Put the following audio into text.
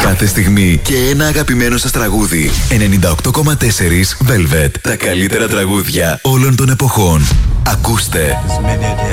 Κάθε στιγμή και ένα αγαπημένο σας τραγούδι. 98,4 Velvet. Τα καλύτερα τραγούδια όλων των εποχών. Ακούστε.